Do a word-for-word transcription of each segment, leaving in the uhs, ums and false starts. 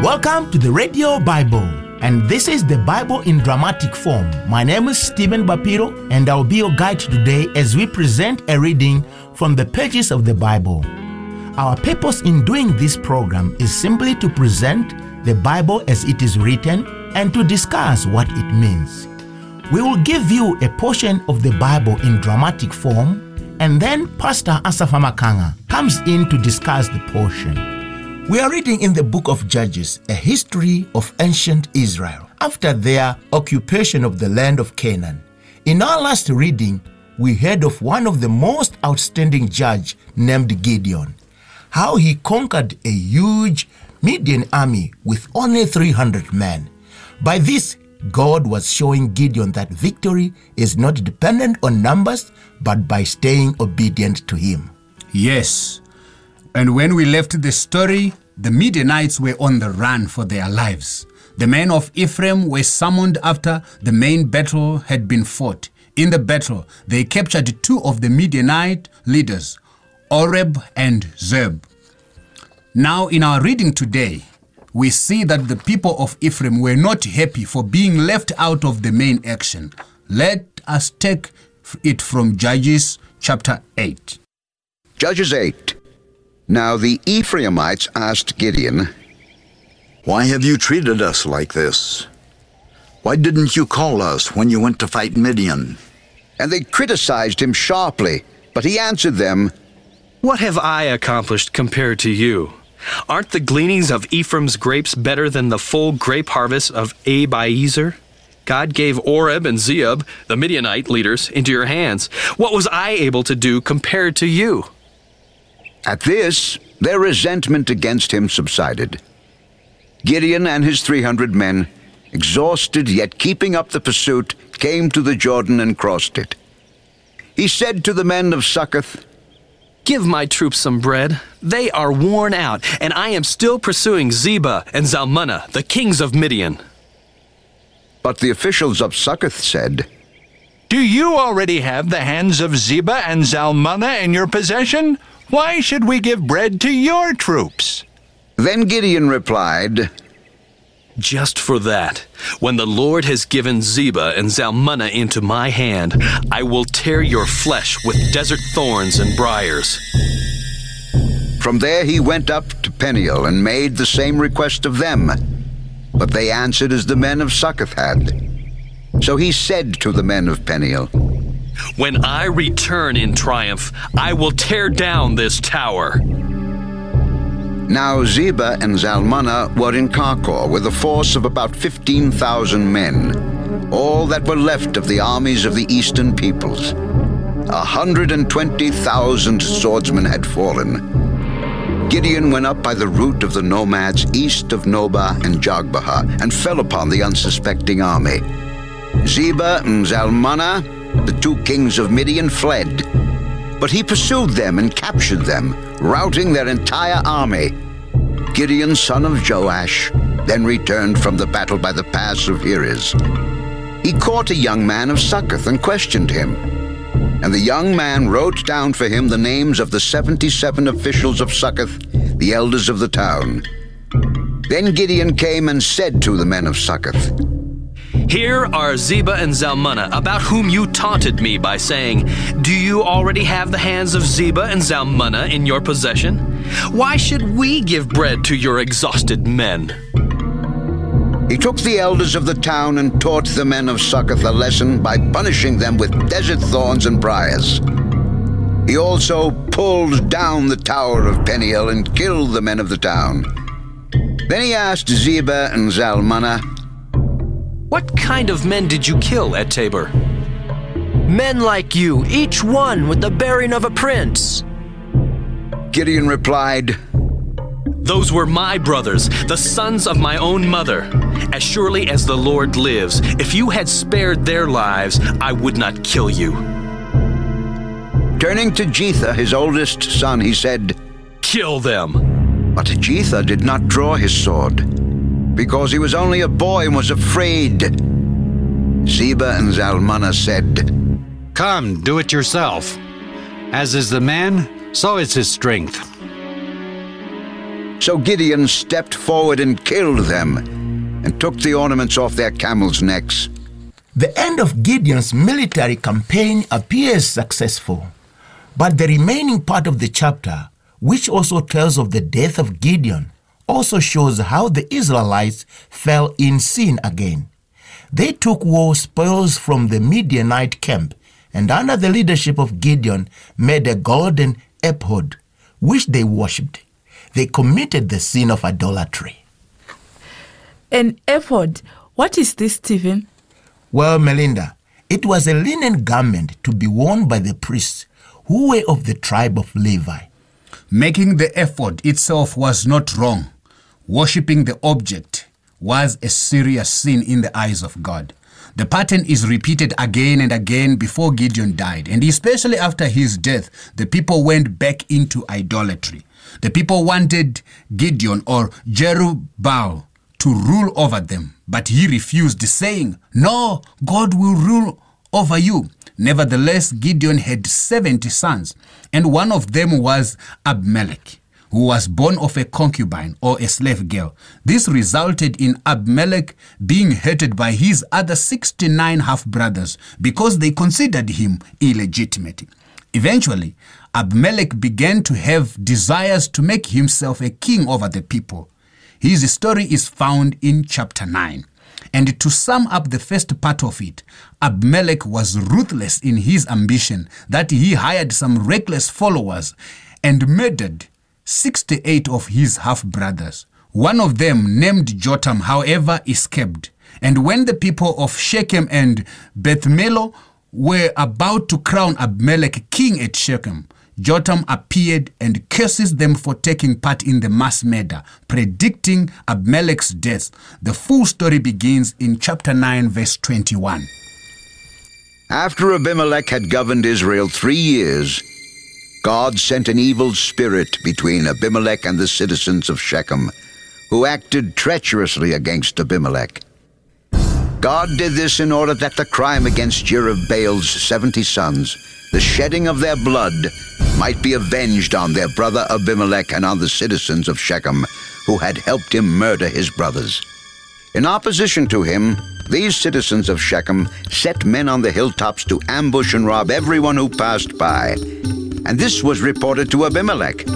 Welcome to the Radio Bible, and this is the Bible in dramatic form. My name is Stephen Bapiro, and I'll be your guide today as we present a reading from the pages of the Bible. Our purpose in doing this program is simply to present the Bible as it is written and to discuss what it means. We will give you a portion of the Bible in dramatic form, and then Pastor Asafa Makanga comes in to discuss the portion. We are reading in the book of Judges, a history of ancient Israel after their occupation of the land of Canaan. In our last reading, we heard of one of the most outstanding judges named Gideon, how he conquered a huge Midian army with only three hundred men. By this, God was showing Gideon that victory is not dependent on numbers, but by staying obedient to him. Yes. And when we left the story, the Midianites were on the run for their lives. The men of Ephraim were summoned after the main battle had been fought. In the battle, they captured two of the Midianite leaders, Oreb and Zeb. Now, in our reading today, we see that the people of Ephraim were not happy for being left out of the main action. Let us take it from Judges chapter eight. Judges eight. Now the Ephraimites asked Gideon, "Why have you treated us like this? Why didn't you call us when you went to fight Midian?" And they criticized him sharply, but he answered them, "What have I accomplished compared to you? Aren't the gleanings of Ephraim's grapes better than the full grape harvest of Abiezer? God gave Oreb and Zeb, the Midianite leaders, into your hands. What was I able to do compared to you?" At this, their resentment against him subsided. Gideon and his three hundred men, exhausted yet keeping up the pursuit, came to the Jordan and crossed it. He said to the men of Succoth, "Give my troops some bread. They are worn out, and I am still pursuing Zebah and Zalmunna, the kings of Midian." But the officials of Succoth said, "Do you already have the hands of Zebah and Zalmunna in your possession? Why should we give bread to your troops?" Then Gideon replied, "Just for that, when the Lord has given Zebah and Zalmunna into my hand, I will tear your flesh with desert thorns and briars." From there he went up to Peniel and made the same request of them. But they answered as the men of Succoth had. So he said to the men of Peniel, "When I return in triumph, I will tear down this tower." Now Zebah and Zalmunna were in Karkor with a force of about fifteen thousand men, all that were left of the armies of the eastern peoples. A hundred and twenty thousand swordsmen had fallen. Gideon went up by the route of the nomads east of Nobah and Jogbehah and fell upon the unsuspecting army. Zebah and Zalmunna, the two kings of Midian, fled, but he pursued them and captured them, routing their entire army. Gideon, son of Joash, then returned from the battle by the pass of Heres. He caught a young man of Succoth and questioned him, and the young man wrote down for him the names of the seventy-seven officials of Succoth, the elders of the town. Then Gideon came and said to the men of Succoth, "Here are Zebah and Zalmunna, about whom you taunted me by saying, 'Do you already have the hands of Zebah and Zalmunna in your possession? Why should we give bread to your exhausted men?'" He took the elders of the town and taught the men of Succoth a lesson by punishing them with desert thorns and briars. He also pulled down the tower of Peniel and killed the men of the town. Then he asked Zebah and Zalmunna, "What kind of men did you kill at Tabor?" "Men like you, each one with the bearing of a prince." Gideon replied, "Those were my brothers, the sons of my own mother. As surely as the Lord lives, if you had spared their lives, I would not kill you." Turning to Jether, his oldest son, he said, "Kill them." But Jether did not draw his sword, because he was only a boy and was afraid. Zebah and Zalmunna said, "Come, do it yourself. As is the man, so is his strength." So Gideon stepped forward and killed them, and took the ornaments off their camels' necks. The end of Gideon's military campaign appears successful, but the remaining part of the chapter, which also tells of the death of Gideon, also shows how the Israelites fell in sin again. They took war spoils from the Midianite camp, and under the leadership of Gideon made a golden ephod, which they worshipped. They committed the sin of idolatry. An ephod, what is this, Stephen? Well, Melinda, it was a linen garment to be worn by the priests who were of the tribe of Levi. Making the ephod itself was not wrong. Worshipping the object was a serious sin in the eyes of God. The pattern is repeated again and again before Gideon died, and especially after his death, the people went back into idolatry. The people wanted Gideon or Jerubbaal to rule over them, but he refused, saying, "No, God will rule over you." Nevertheless, Gideon had seventy sons, and one of them was Abimelech, who was born of a concubine or a slave girl. This resulted in Abimelech being hated by his other sixty-nine half-brothers because they considered him illegitimate. Eventually, Abimelech began to have desires to make himself a king over the people. His story is found in chapter nine. And to sum up the first part of it, Abimelech was ruthless in his ambition that he hired some reckless followers and murdered sixty-eight of his half-brothers. One of them, named Jotham, however, escaped. And when the people of Shechem and Beth Millo were about to crown Abimelech king at Shechem, Jotham appeared and curses them for taking part in the mass murder, predicting Abimelech's death. The full story begins in chapter nine, verse twenty-one. After Abimelech had governed Israel three years, God sent an evil spirit between Abimelech and the citizens of Shechem, who acted treacherously against Abimelech. God did this in order that the crime against Jerubbaal's seventy sons, the shedding of their blood, might be avenged on their brother Abimelech and on the citizens of Shechem, who had helped him murder his brothers. In opposition to him, these citizens of Shechem set men on the hilltops to ambush and rob everyone who passed by, and this was reported to Abimelech.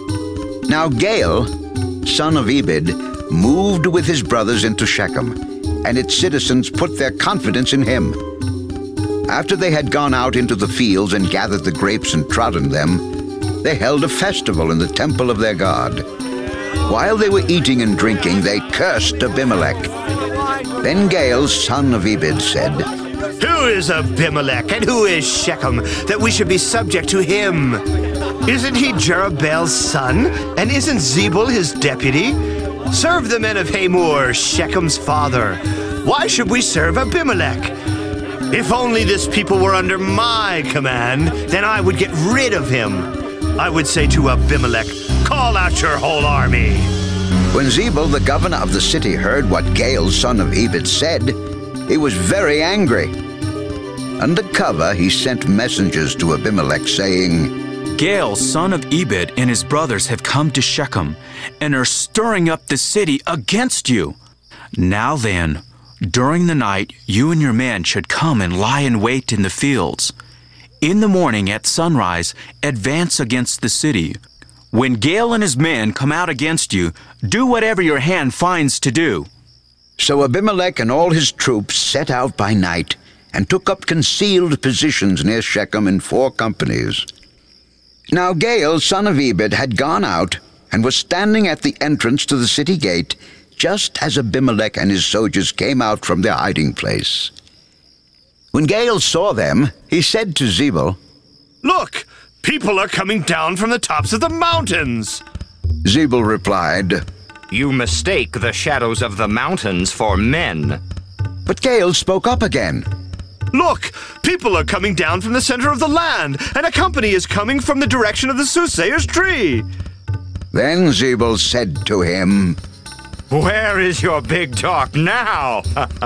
Now Gaal, son of Ebed, moved with his brothers into Shechem, and its citizens put their confidence in him. After they had gone out into the fields and gathered the grapes and trodden them, they held a festival in the temple of their God. While they were eating and drinking, they cursed Abimelech. Then Gaal, son of Ebed, said, "Who is Abimelech and who is Shechem, that we should be subject to him? Isn't he Jerubbaal's son, and isn't Zebul his deputy? Serve the men of Hamor, Shechem's father. Why should we serve Abimelech? If only this people were under my command, then I would get rid of him. I would say to Abimelech, call out your whole army." When Zebul, the governor of the city, heard what Gaal, son of Ebed, said, he was very angry. Under cover, he sent messengers to Abimelech, saying, "Gaal, son of Ebed, and his brothers have come to Shechem and are stirring up the city against you. Now then, during the night, you and your men should come and lie in wait in the fields. In the morning at sunrise, advance against the city. When Gaal and his men come out against you, do whatever your hand finds to do." So Abimelech and all his troops set out by night and took up concealed positions near Shechem in four companies. Now Gaal, son of Ebed, had gone out and was standing at the entrance to the city gate just as Abimelech and his soldiers came out from their hiding place. When Gaal saw them, he said to Zebul, "Look, people are coming down from the tops of the mountains." Zebul replied, "You mistake the shadows of the mountains for men." But Gaal spoke up again. "Look, people are coming down from the center of the land, and a company is coming from the direction of the soothsayer's tree." Then Zebul said to him, "Where is your big talk now?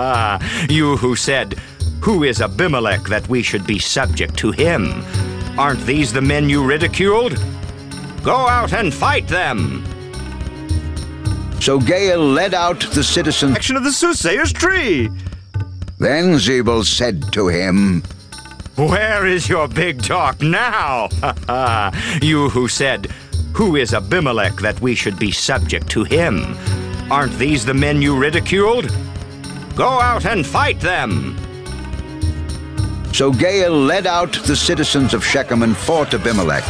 You who said, 'Who is Abimelech that we should be subject to him?' Aren't these the men you ridiculed? Go out and fight them." So Gaal led out the citizens Action of the soothsayer's tree. Then Zebul said to him, Where is your big talk now? You who said, Who is Abimelech that we should be subject to him? Aren't these the men you ridiculed? Go out and fight them. So Gaal led out the citizens of Shechem and fought Abimelech.